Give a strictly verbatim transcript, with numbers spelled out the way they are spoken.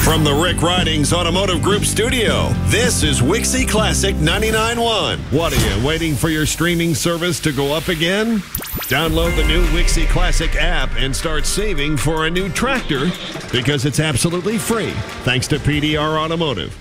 From the Rick Ridings Automotive Group studio, this is Wixie Classic ninety-nine point one. What are you, waiting for your streaming service to go up again? Download the new Wixie Classic app and start saving for a new tractor because it's absolutely free, thanks to P D R Automotive.